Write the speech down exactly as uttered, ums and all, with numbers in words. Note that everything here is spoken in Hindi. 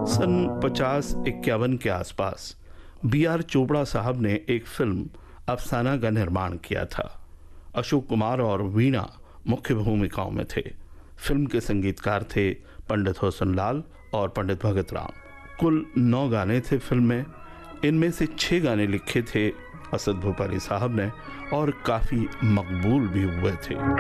सन पचास इक्यावन के आसपास बी आर चोपड़ा साहब ने एक फिल्म अफसाना का निर्माण किया था। अशोक कुमार और वीणा मुख्य भूमिकाओं में थे। फिल्म के संगीतकार थे पंडित होसन लाल और पंडित भगत राम। कुल नौ गाने थे फिल्म में। इनमें से छह गाने लिखे थे असद भोपाली साहब ने और काफ़ी मकबूल भी हुए थे।